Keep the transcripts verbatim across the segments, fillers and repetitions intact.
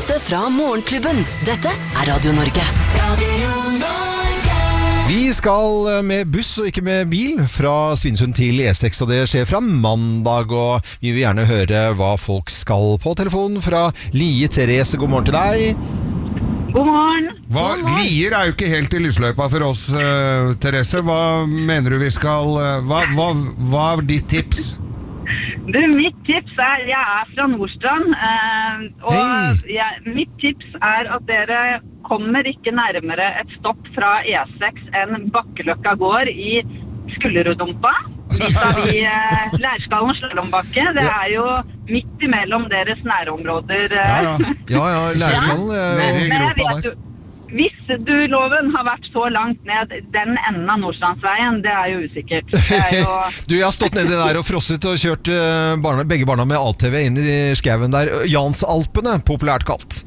beste fra Morgenklubben. Dette er Radio Norge. Radio Norge. Vi skal med buss og ikke med bil fra Svinesund til E seks, og det skjer fra mandag, og vi vil gjerne høre hva folk skal på telefonen fra Lie Therese. God morgen til deg. God morgen. Hva, Lier er jo ikke helt i lysløypa for oss, uh, Therese. Hva mener du vi skal uh, hva, hva, hva er ditt tips? Du, mitt tips er, jeg er fra Nordstrand, eh, og jeg, mitt tips er at dere kommer ikke nærmere et stopp fra E seks enn Bakkeløkka gård i Skullerudumpa. Vis-à-vis eh, Lærskallen og Slalombakke. Det er jo midt imellom deres nærområder. Eh. Ja, ja, ja, ja Lærskallen. Ja. Men, men jeg vet jo, hvis du loven har vært så langt ned den enden av Nordstrandsveien, det er jo usikkert. Det er jo... du, jeg har stått nedi der og frosset og kjørt uh, barna, begge barna med A T V inn i skauen der. Jansalpene, populært kalt.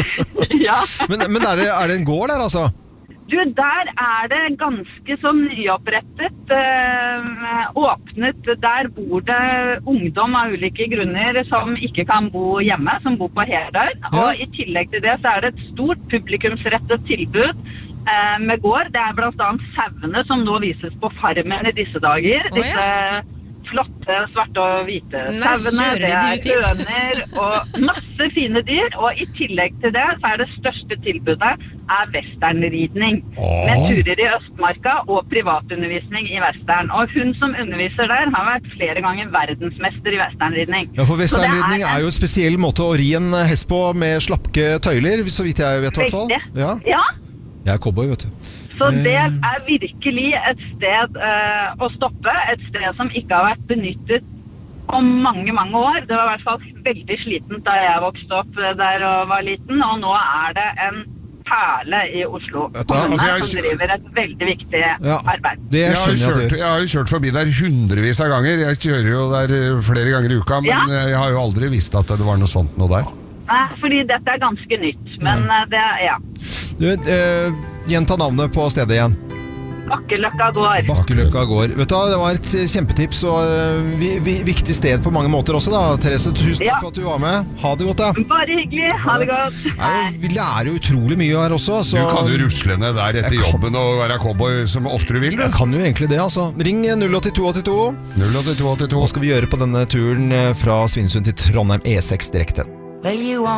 Ja. Men, men er, det, er det en gård der, altså? Du, der er det ganske så nyopprettet, øh, åpnet. Der bor det ungdom av ulike grunner som ikke kan bo hjemme, som bor på Herdøy. Ja. Og i tillegg til det så er det et stort publikumsrettet tilbud øh, med gård. Det er blant annet sauene som nå vises på Farmen i disse dager. Oh, ja. Disse flotte, svarte og hvite sauene, det er høner og masse fine dyr. Og i tillegg til det så er det største tilbudet er westernridning. Oh. Med turer i Østmarka og privatundervisning i western. Og hun som underviser der har vært flere ganger verdensmester i westernridning. Ja, for westernridning er, er jo en spesiell måte å ri en hest på med slapke tøyler, så vidt jeg vet i hvert fall. Ja. Ja. Jeg er cowboy, vet du. Så det er virkelig et sted uh, å stoppe, et sted som ikke har vært benyttet om mange, mange år. Det var i hvert fall veldig slitent da jeg vokste opp der og var liten, og nå er det en perle i Oslo. Kommune altså, som driver et veldig viktig ja, arbeid. Det jeg, har jeg, kjørt, jeg har jo kjørt forbi der hundrevis av ganger. Jeg kjører jo der flere ganger i uka, men ja. Jeg har jo aldri visst at det var noe sånt noe der. Nei, fordi dette er ganske nytt, men mm. det er, ja. Du, uh, gjenta navnet på stedet igjen. Bakkeløkka gård. Bakkeløkka gård. Vet du, det var et kjempetips og uh, vi, vi, viktig sted på mange måter også da. Therese, tusen takk ja. For at du var med. Ha det godt da. Bare hyggelig, ha det godt. Nei, vi lærer jo utrolig mye her også. Så... Du kan jo rusle ned der etter kan... jobben og være cowboy som ofte du vil. Du. Jeg kan jo egentlig det, altså. Ring null åtte to åtte to. null åtte to åtte to. Hva skal vi gjøre på denne turen fra Svinesund til Trondheim E seks direkte? Well, you